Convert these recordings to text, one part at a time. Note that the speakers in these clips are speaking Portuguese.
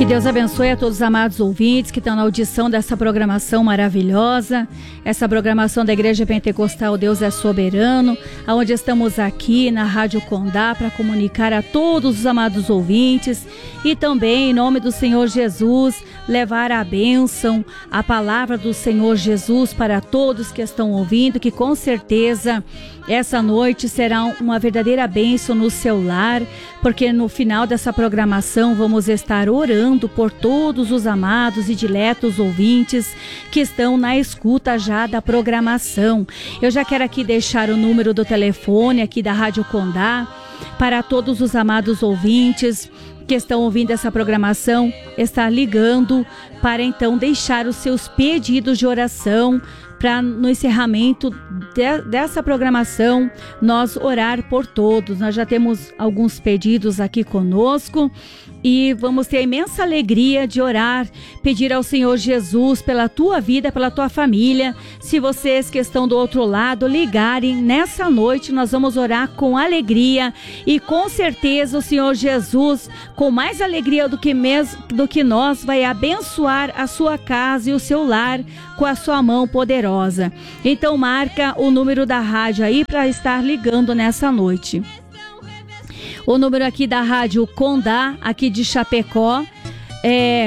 Que Deus abençoe a todos os amados ouvintes que estão na audição dessa programação maravilhosa, essa programação da Igreja Pentecostal Deus é Soberano, onde estamos aqui na Rádio Condá para comunicar a todos os amados ouvintes e também, em nome do Senhor Jesus, levar a bênção, a palavra do Senhor Jesus para todos que estão ouvindo, que com certeza essa noite será uma verdadeira bênção no seu lar, porque no final dessa programação vamos estar orando por todos os amados e diletos ouvintes que estão na escuta já da programação. Eu já quero aqui deixar o número do telefone aqui da Rádio Condá para todos os amados ouvintes que estão ouvindo essa programação, estar ligando para então deixar os seus pedidos de oração para no encerramento dessa programação nós orar por todos. Nós já temos alguns pedidos aqui conosco e vamos ter a imensa alegria de orar, pedir ao Senhor Jesus pela tua vida, pela tua família. Se vocês que estão do outro lado ligarem nessa noite, nós vamos orar com alegria e com certeza o Senhor Jesus, com mais alegria do que nós, vai abençoar a sua casa e o seu lar com a sua mão poderosa. Então marca o número da rádio aí para estar ligando nessa noite. O número aqui da Rádio Condá, aqui de Chapecó, é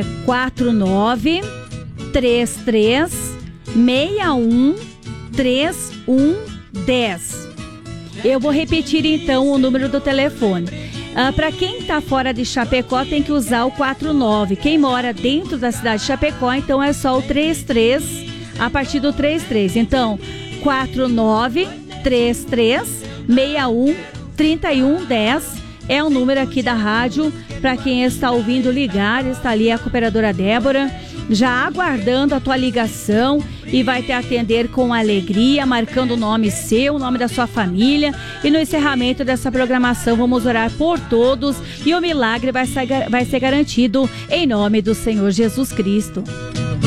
4933613110. Eu vou repetir então o número do telefone. Para quem está fora de Chapecó tem que usar o 49. Quem mora dentro da cidade de Chapecó, então é só o 33, a partir do 33. Então, 4933613110 é o número aqui da rádio. Para quem está ouvindo ligar, está ali a cooperadora Débora, já aguardando a tua ligação e vai te atender com alegria, marcando o nome seu, o nome da sua família. E no encerramento dessa programação vamos orar por todos e o milagre vai ser garantido em nome do Senhor Jesus Cristo.